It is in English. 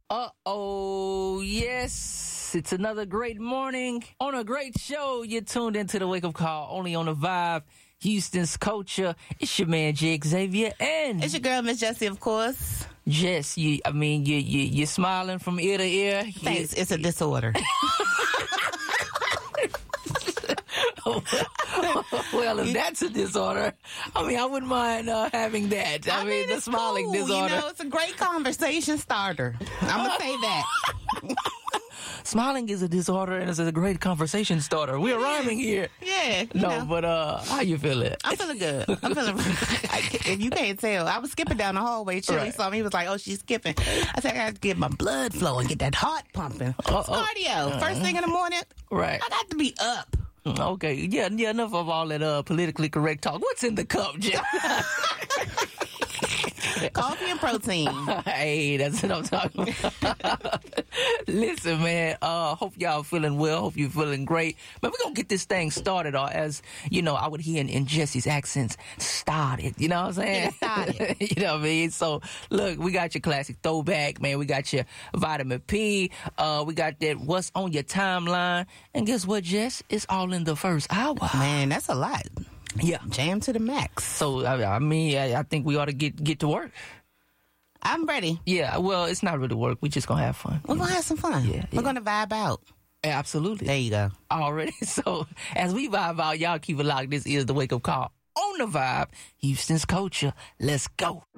Uh-oh, yes. It's another great morning on a great show. You're tuned into the Wake Up Call, only on the Vibe, Houston's Culture. It's your man, Jake Xavier, and... It's your girl, Miss Jessie, of course. Jess, you're smiling from ear to ear. Thanks, it's a disorder. Well, if that's a disorder, I wouldn't mind having that. I mean, the smiling cool. disorder. You know, it's a great conversation starter. I'm going to say that. Smiling is a disorder and it's a great conversation starter. We're rhyming here. Yeah. But how you feeling? I'm feeling good. If you can't tell, I was skipping down the hallway. Chili saw me. He was like, oh, she's skipping. I said, I got to get my blood flowing, get that heart pumping. It's cardio. First thing in the morning. Right. I got to be up. Okay. Yeah, enough of all that politically correct talk. What's in the cup, Jim? Coffee and protein. Hey, that's what I'm talking about. Listen, man, hope y'all feeling well. Hope you're feeling great. But we're going to get this thing started, or as, I would hear in Jesse's accents, started. You know what I'm saying? Get started. You know what I mean? So, look, we got your classic throwback, man. We got your vitamin P. We got that what's on your timeline. And guess what, Jess? It's all in the first hour. Man, that's a lot. Yeah. Jam to the max. So, I think we ought to get to work. I'm ready. Yeah, well, it's not really work. We're just going to have fun. We're going to have some fun. Yeah. We're going to vibe out. Absolutely. There you go. Already. So, as we vibe out, y'all keep it locked. This is the Wake Up Call on the Vibe, Houston's Culture. Let's go.